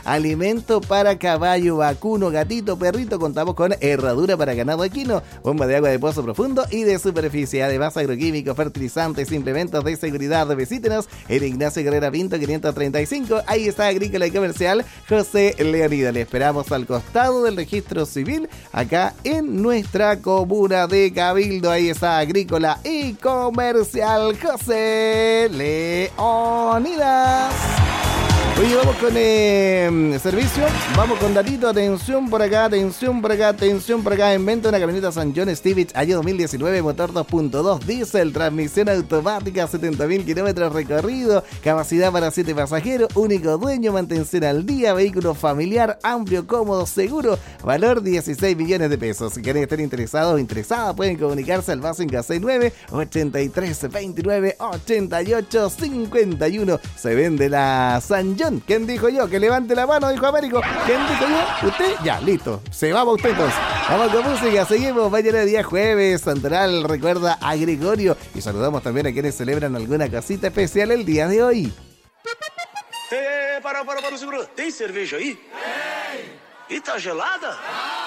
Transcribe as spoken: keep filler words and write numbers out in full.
alimento para caballo, vacuno, gatito, perrito. Contamos con herradura para ganado equino, bomba de agua de pozo profundo y de superficie. Además, agroquímicos, fertilizantes, implementos de seguridad. Visítenos en Ignacio Guerrera Pinto quinientos treinta y cinco. Ahí está Agrícola y Comercial José Leonida. Le esperamos al costado del registro civil, acá en nuestra comuna de Cabildo. Ahí está Agrícola y Comercial José Leonidas. Oye, vamos con eh, servicio, vamos con datito, atención por acá, atención por acá, atención por acá. Inventa una camioneta San John Stevich año dos mil diecinueve, motor dos punto dos, diésel, transmisión automática, setenta mil kilómetros recorridos, capacidad para siete pasajeros, único dueño, mantención al día, vehículo familiar, amplio, cómodo, seguro, valor dieciséis millones de pesos. Si quieren estar interesados o interesadas, pueden comunicarse al más cinco seis nueve, ochenta y tres, veintinueve, ochenta y ocho, cincuenta y uno. Se vende la San John. ¿Quién dijo yo? Que levante la mano, dijo Américo. ¿Quién dijo yo? ¿Usted? Ya, listo. Se va para usted entonces. Vamos con música, seguimos. Mañana día jueves, Santoral recuerda a Gregorio. Y saludamos también a quienes celebran alguna casita especial el día de hoy. Eh, para, para, para, seguro. ¿Tem cerveja aí? Tem. E tá gelada?